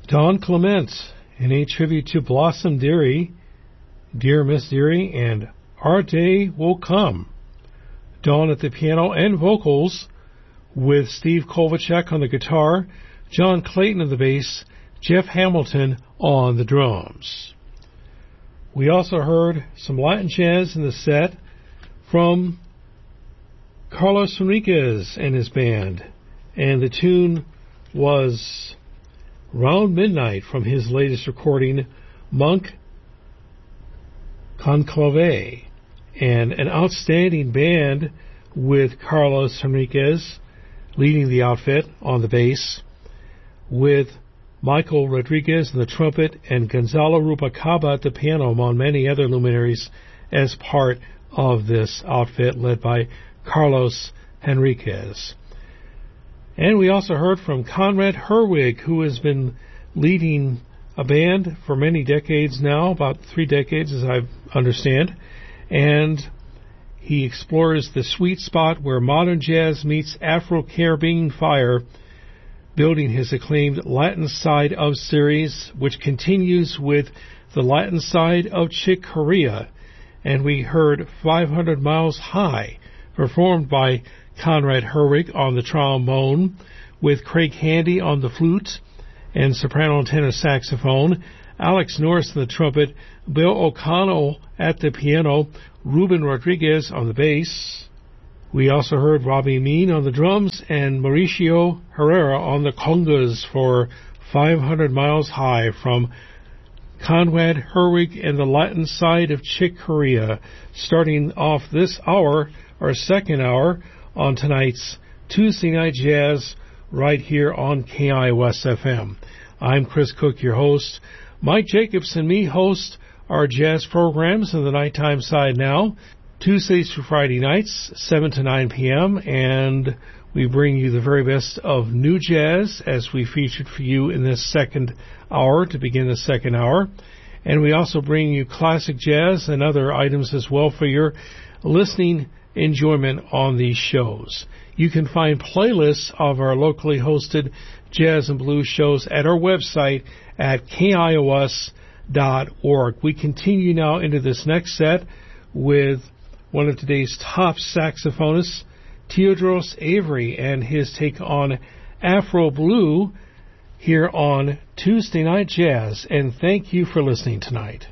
Don Clement in a tribute to Blossom Dearie, Dear Miss Dearie, and Our Day Will Come. Dawn at the piano and vocals, with Steve Kovacek on the guitar, John Clayton on the bass, Jeff Hamilton on the drums. We also heard some Latin jazz in the set from Carlos Enriquez and his band, and the tune was Round Midnight from his latest recording, Monk Conclave, and an outstanding band with Carlos Enriquez leading the outfit on the bass, with Michael Rodriguez on the trumpet and Gonzalo Rubalcaba at the piano, among many other luminaries, as part of this outfit led by Carlos Enriquez. And we also heard from Conrad Herwig, who has been leading a band for many decades now, about 3 decades as I understand, and he explores the sweet spot where modern jazz meets Afro-Caribbean fire, building his acclaimed Latin Side of series, which continues with the Latin Side of Chick Corea. And we heard 500 Miles High, performed by Conrad Herwig on the trombone, with Craig Handy on the flute and soprano and tenor saxophone, Alex Norris on the trumpet, Bill O'Connell at the piano, Ruben Rodriguez on the bass. We also heard Robbie Mean on the drums and Mauricio Herrera on the congas for 500 Miles High from Conrad Herwig and the Latin Side of Chick Corea, starting off this hour, our second hour, on tonight's Tuesday Night Jazz right here on KIOS FM. I'm Chris Cook, your host. Mike Jacobs and me host our jazz programs in the nighttime side now, Tuesdays through Friday nights, 7 to 9 p.m., and we bring you the very best of new jazz as we featured for you in this second hour to begin the second hour. And we also bring you classic jazz and other items as well for your listening enjoyment on these shows. You can find playlists of our locally hosted jazz and blues shows at our website at KIOS.org. We continue now into this next set with one of today's top saxophonists, Theodros Avery, and his take on Afro Blue here on Tuesday Night Jazz. And thank you for listening tonight.